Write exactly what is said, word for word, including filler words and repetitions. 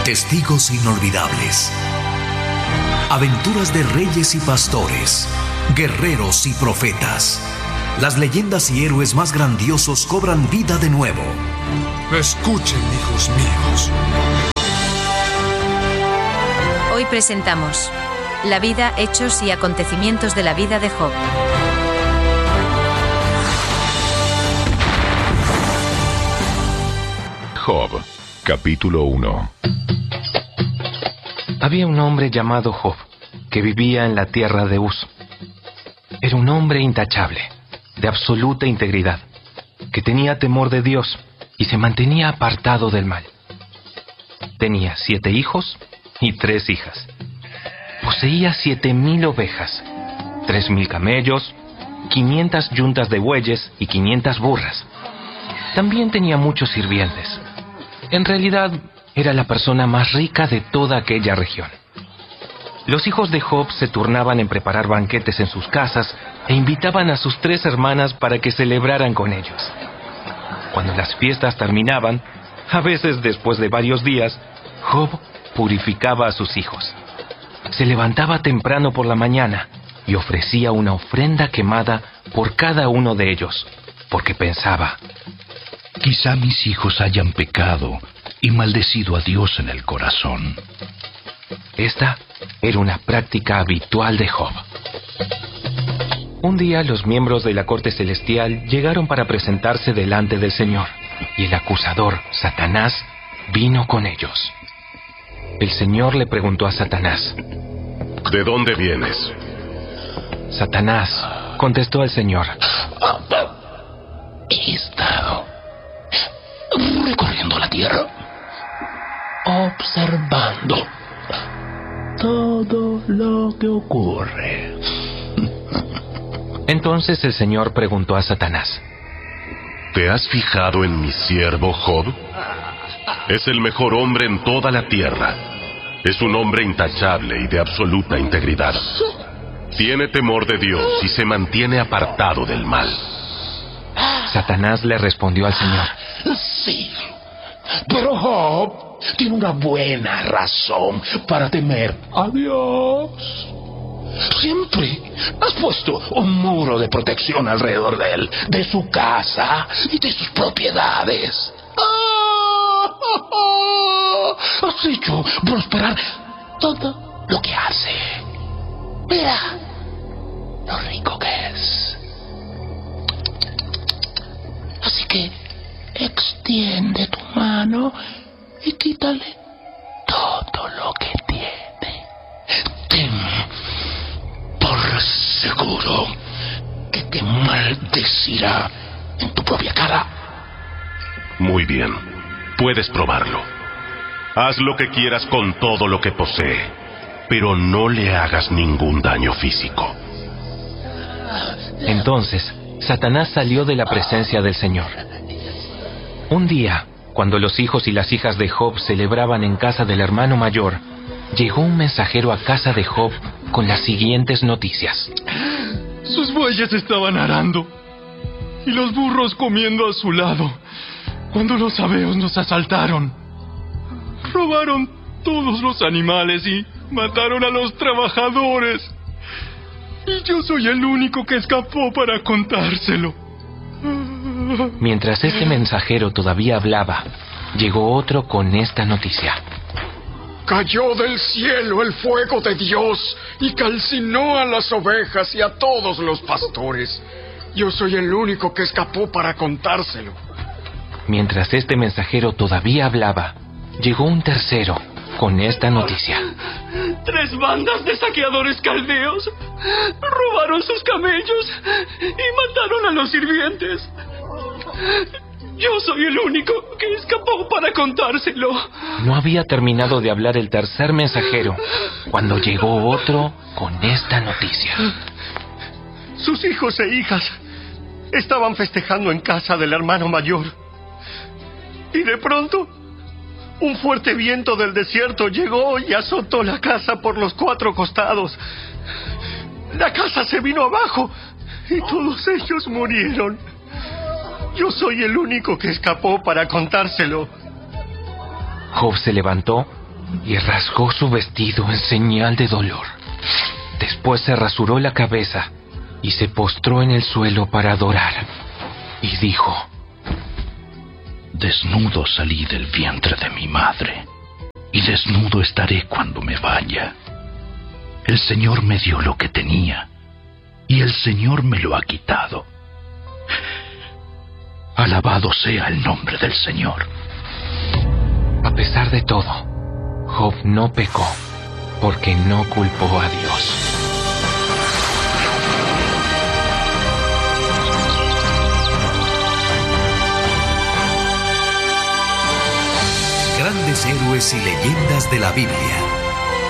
Testigos inolvidables. Aventuras de reyes y pastores, guerreros y profetas. Las leyendas y héroes más grandiosos cobran vida de nuevo. Escuchen, hijos míos. Hoy presentamos la vida, hechos y acontecimientos de la vida de Job. Job, capítulo uno. Había un hombre llamado Job, que vivía en la tierra de Uz. Era un hombre intachable, de absoluta integridad, que tenía temor de Dios y se mantenía apartado del mal. Tenía siete hijos y tres hijas. Poseía siete mil ovejas, tres mil camellos, quinientas yuntas de bueyes y quinientas burras. También tenía muchos sirvientes. En realidad, era la persona más rica de toda aquella región. Los hijos de Job se turnaban en preparar banquetes en sus casas e invitaban a sus tres hermanas para que celebraran con ellos. Cuando las fiestas terminaban, a veces después de varios días, Job purificaba a sus hijos. Se levantaba temprano por la mañana y ofrecía una ofrenda quemada por cada uno de ellos, porque pensaba: quizá mis hijos hayan pecado y maldecido a Dios en el corazón. Esta era una práctica habitual de Job. Un día los miembros de la corte celestial llegaron para presentarse delante del Señor, y el acusador, Satanás, vino con ellos. El Señor le preguntó a Satanás: ¿de dónde vienes? Satanás contestó al Señor: He estado recorriendo la tierra, observando todo lo que ocurre. Entonces el Señor preguntó a Satanás: ¿te has fijado en mi siervo Job? Es el mejor hombre en toda la tierra. Es un hombre intachable y de absoluta integridad. Tiene temor de Dios y se mantiene apartado del mal. Satanás le respondió al Señor: Sí, pero Job tiene una buena razón para temer a Dios. Siempre has puesto un muro de protección alrededor de él, de su casa y de sus propiedades. Has hecho prosperar todo lo que hace. Mira lo rico que es. Así que extiende tu mano y quítale todo lo que tiene. Ten por seguro que te maldecirá en tu propia cara. Muy bien, puedes probarlo. Haz lo que quieras con todo lo que posee, pero no le hagas ningún daño físico. Entonces Satanás salió de la presencia del Señor. Un día, cuando los hijos y las hijas de Job celebraban en casa del hermano mayor, llegó un mensajero a casa de Job con las siguientes noticias: sus bueyes estaban arando y los burros comiendo a su lado cuando los sabeos nos asaltaron. Robaron todos los animales y mataron a los trabajadores. Y yo soy el único que escapó para contárselo. Mientras este mensajero todavía hablaba, llegó otro con esta noticia: Cayó del cielo el fuego de Dios y calcinó a las ovejas y a todos los pastores. Yo soy el único que escapó para contárselo. Mientras este mensajero todavía hablaba, llegó un tercero con esta noticia: tres bandas de saqueadores caldeos robaron sus camellos y mataron a los sirvientes. Yo soy el único que escapó para contárselo. No había terminado de hablar el tercer mensajero cuando llegó otro con esta noticia: sus hijos e hijas estaban festejando en casa del hermano mayor. Y de pronto, un fuerte viento del desierto llegó y azotó la casa por los cuatro costados. La casa se vino abajo y todos ellos murieron. Yo soy el único que escapó para contárselo. Job se levantó y rasgó su vestido en señal de dolor. Después se rasuró la cabeza y se postró en el suelo para adorar. Y dijo: Desnudo salí del vientre de mi madre, y desnudo estaré cuando me vaya. El Señor me dio lo que tenía, y el Señor me lo ha quitado. Alabado sea el nombre del Señor. A pesar de todo, Job no pecó, porque no culpó a Dios. Grandes héroes y leyendas de la Biblia.